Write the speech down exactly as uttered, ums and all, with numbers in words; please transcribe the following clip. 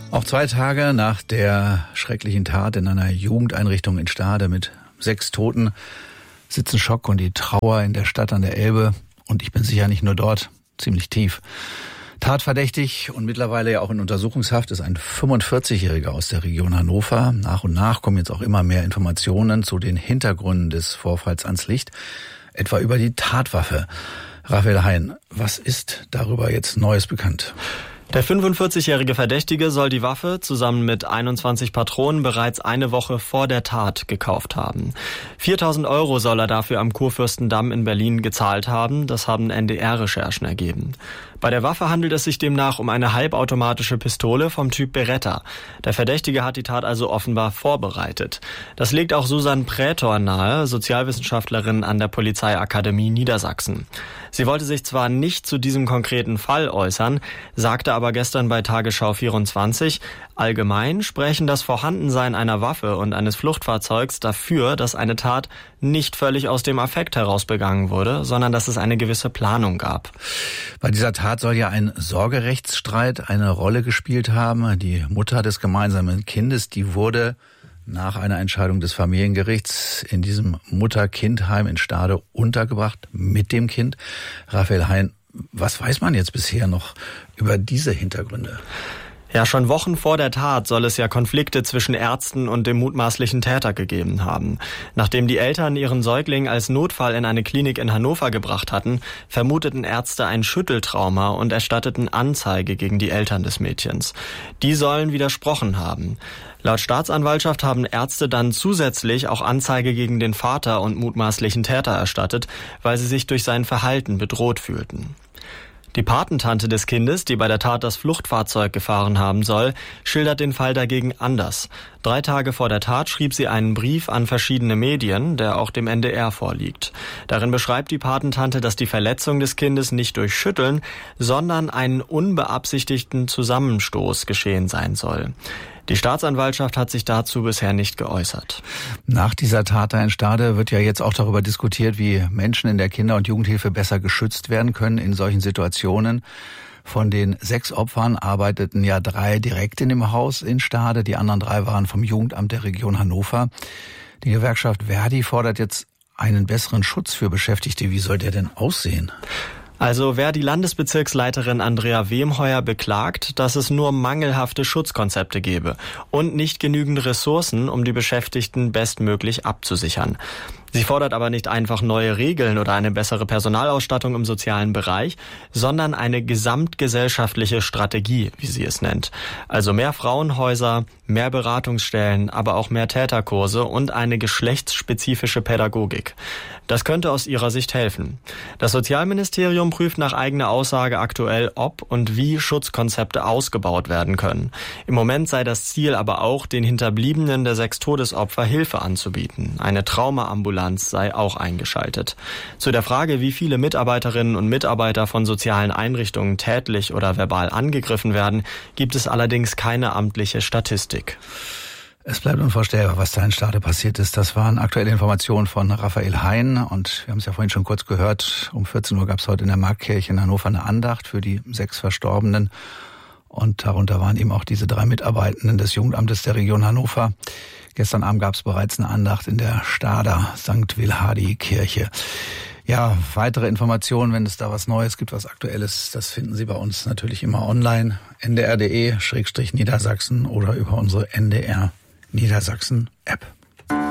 Auch zwei Tage nach der schrecklichen Tat in einer Jugendeinrichtung in Stade mit sechs Toten sitzen Schock und die Trauer in der Stadt an der Elbe. Und ich bin sicher nicht nur dort, ziemlich tief. Tatverdächtig und mittlerweile ja auch in Untersuchungshaft ist ein fünfundvierzigjähriger aus der Region Hannover. Nach und nach kommen jetzt auch immer mehr Informationen zu den Hintergründen des Vorfalls ans Licht, etwa über die Tatwaffe. Raphael Hein, was ist darüber jetzt Neues bekannt? Der fünfundvierzigjährige Verdächtige soll die Waffe zusammen mit einundzwanzig Patronen bereits eine Woche vor der Tat gekauft haben. viertausend Euro soll er dafür am Kurfürstendamm in Berlin gezahlt haben. Das haben N D R-Recherchen ergeben. Bei der Waffe handelt es sich demnach um eine halbautomatische Pistole vom Typ Beretta. Der Verdächtige hat die Tat also offenbar vorbereitet. Das legt auch Susanne Prätor nahe, Sozialwissenschaftlerin an der Polizeiakademie Niedersachsen. Sie wollte sich zwar nicht zu diesem konkreten Fall äußern, sagte aber gestern bei Tagesschau vierundzwanzig, allgemein sprechen das Vorhandensein einer Waffe und eines Fluchtfahrzeugs dafür, dass eine Tat nicht völlig aus dem Affekt heraus begangen wurde, sondern dass es eine gewisse Planung gab. Bei dieser Tat soll ja ein Sorgerechtsstreit eine Rolle gespielt haben. Die Mutter des gemeinsamen Kindes, die wurde nach einer Entscheidung des Familiengerichts in diesem Mutter-Kind-Heim in Stade untergebracht mit dem Kind. Raphael Hein, was weiß man jetzt bisher noch über diese Hintergründe? Ja, schon Wochen vor der Tat soll es ja Konflikte zwischen Ärzten und dem mutmaßlichen Täter gegeben haben. Nachdem die Eltern ihren Säugling als Notfall in eine Klinik in Hannover gebracht hatten, vermuteten Ärzte ein Schütteltrauma und erstatteten Anzeige gegen die Eltern des Mädchens. Die sollen widersprochen haben. Laut Staatsanwaltschaft haben Ärzte dann zusätzlich auch Anzeige gegen den Vater und mutmaßlichen Täter erstattet, weil sie sich durch sein Verhalten bedroht fühlten. Die Patentante des Kindes, die bei der Tat das Fluchtfahrzeug gefahren haben soll, schildert den Fall dagegen anders. Drei Tage vor der Tat schrieb sie einen Brief an verschiedene Medien, der auch dem N D R vorliegt. Darin beschreibt die Patentante, dass die Verletzung des Kindes nicht durch Schütteln, sondern einen unbeabsichtigten Zusammenstoß geschehen sein soll. Die Staatsanwaltschaft hat sich dazu bisher nicht geäußert. Nach dieser Tat da in Stade wird ja jetzt auch darüber diskutiert, wie Menschen in der Kinder- und Jugendhilfe besser geschützt werden können in solchen Situationen. Von den sechs Opfern arbeiteten ja drei direkt in dem Haus in Stade, die anderen drei waren vom Jugendamt der Region Hannover. Die Gewerkschaft Verdi fordert jetzt einen besseren Schutz für Beschäftigte. Wie soll der denn aussehen? Also wer die Landesbezirksleiterin Andrea Wemheuer beklagt, dass es nur mangelhafte Schutzkonzepte gebe und nicht genügend Ressourcen, um die Beschäftigten bestmöglich abzusichern. Sie fordert aber nicht einfach neue Regeln oder eine bessere Personalausstattung im sozialen Bereich, sondern eine gesamtgesellschaftliche Strategie, wie sie es nennt. Also mehr Frauenhäuser, mehr Beratungsstellen, aber auch mehr Täterkurse und eine geschlechtsspezifische Pädagogik. Das könnte aus ihrer Sicht helfen. Das Sozialministerium prüft nach eigener Aussage aktuell, ob und wie Schutzkonzepte ausgebaut werden können. Im Moment sei das Ziel aber auch, den Hinterbliebenen der sechs Todesopfer Hilfe anzubieten. Eine Traumaambulanz sei auch eingeschaltet. Zu der Frage, wie viele Mitarbeiterinnen und Mitarbeiter von sozialen Einrichtungen tätlich oder verbal angegriffen werden, gibt es allerdings keine amtliche Statistik. Es bleibt unvorstellbar, was da in Stade passiert ist. Das waren aktuelle Informationen von Raphael Hein und wir haben es ja vorhin schon kurz gehört. Um vierzehn Uhr gab es heute in der Marktkirche in Hannover eine Andacht für die sechs Verstorbenen und darunter waren eben auch diese drei Mitarbeitenden des Jugendamtes der Region Hannover. Gestern Abend gab es bereits eine Andacht in der Stader Sankt Wilhardi-Kirche. Ja, weitere Informationen, wenn es da was Neues gibt, was Aktuelles, das finden Sie bei uns natürlich immer online. N D R punkt de Schrägstrich Niedersachsen oder über unsere N D R Niedersachsen App.